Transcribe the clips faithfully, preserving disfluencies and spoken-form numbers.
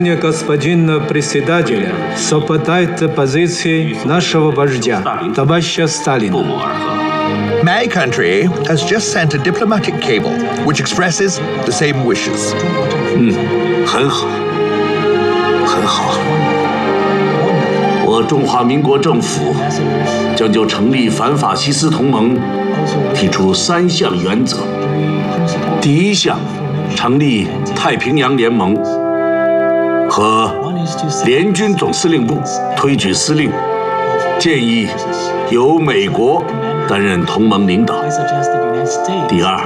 Господина председателя совпадает позиции нашего вождя, товарища Сталина. My country has just sent a diplomatic cable which expresses the same wishes. 嗯，很好，很好。我中华民国政府将就成立反法西斯同盟提出三项原则。第一项，成立太平洋联盟和联军总司令部推举司令，建议由美国担任同盟领导。第二，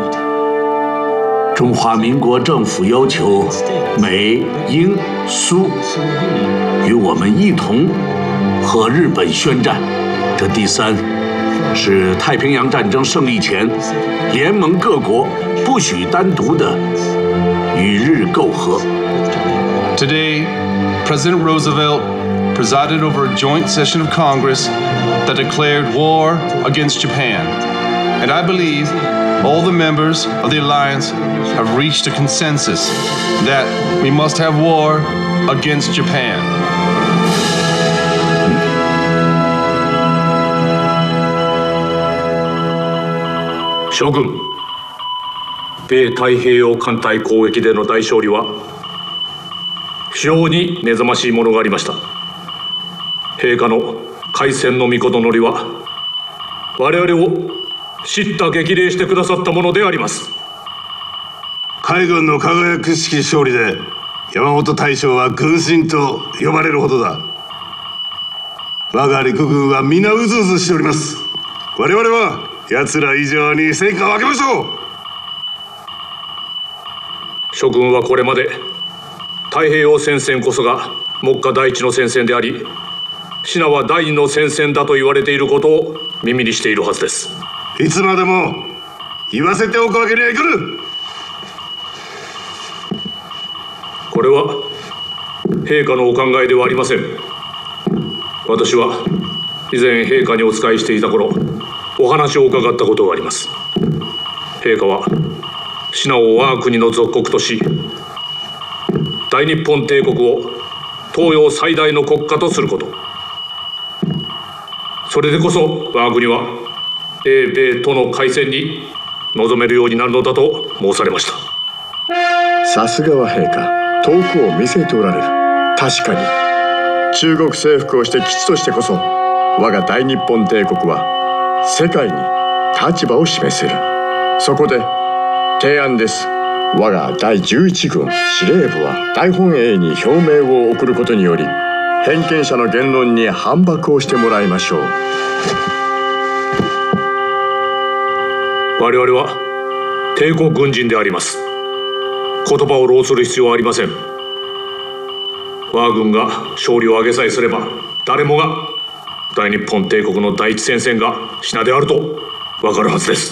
中华民国政府要求美、英、苏与我们一同和日本宣战。这第三是太平洋战争胜利前，联盟各国不许单独的与日媾和。 Today, President Roosevelt presided over a joint session of Congress that declared war against Japan. And I believe all the members of the alliance have reached a consensus that we must have war against Japan. 諸君、米太平洋艦隊攻撃での大勝利は非常に目覚ましいものがありました。陛下の開戦の御事りは我々を叱咤激励してくださったものであります。 海軍の輝くしき勝利で山本大将は軍神と呼ばれるほどだ。我が陸軍は皆うずうずしております。我々は奴ら以上に戦果を上げましょう。 諸君はこれまで太平洋戦線こそが目下第一の戦線であり、シナは第二の戦線だと言われていることを耳にしているはずです。 いつまでも言わせておくわけにはいかぬ。 これは陛下のお考えではありません。私は以前陛下にお仕えしていた頃、お話を伺ったことがあります。陛下はシナを我が国の属国とし、大日本帝国を東洋最大の国家とすること、それでこそ我が国は英米との開戦に臨めるようになるのだと申されました。 さすがは陛下、遠くを見据えておられる。確かに中国征服をして基地としてこそ我が大日本帝国は世界に立場を示せる。そこで提案です。我が第じゅういち軍司令部は大本営に表明を送ることにより、偏見者の言論に反駁をしてもらいましょう。 我々は帝国軍人であります。言葉を浪する必要はありません。我が軍が勝利を挙げさえすれば、誰もが大日本帝国の第一戦線がシナであると分かるはずです。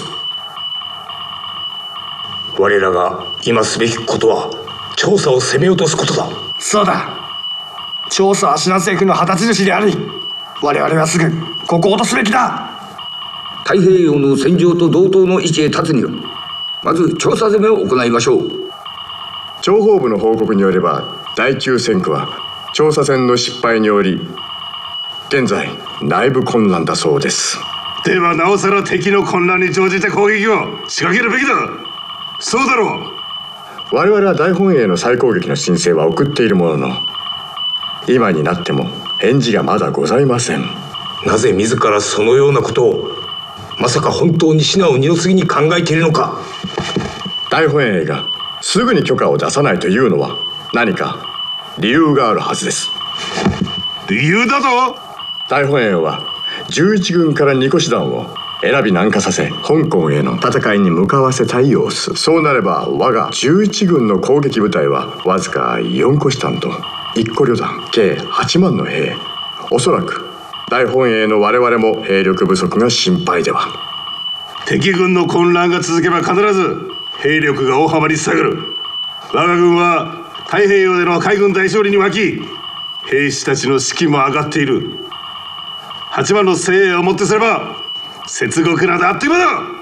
我らが今すべきことは調査を攻め落とすことだ。 そうだ。調査はシナ政府の旗印であり、我々はすぐここを落とすべきだ。 太平洋の戦場と同等の位置へ立つには、まず調査攻めを行いましょう。 諜報部の報告によれば、第九戦区は調査船の失敗により現在内部混乱だそうです。 ではなおさら敵の混乱に乗じて攻撃を仕掛けるべきだ。そうだろう。 我々は大本営の再攻撃の申請は送っているものの、今になっても返事がまだございません。 なぜ自らそのようなことを、まさか本当にシナを二の次に考えているのか。 大本営がすぐに許可を出さないというのは何か理由があるはずです。 理由だと？ 大本営はじゅういち軍からに個師団を選び南下させ、香港への戦いに向かわせたい様子。そうなれば我がじゅういち軍の攻撃部隊はわずかよん個師団といっ個旅団計はちまんの兵。おそらく大本営の我々も兵力不足が心配では。 敵軍の混乱が続けば必ず兵力が大幅に下がる。我が軍は太平洋での海軍大勝利に沸き、兵士たちの士気も上がっている。はちまんの精鋭をもってすれば接続などあっという間だ。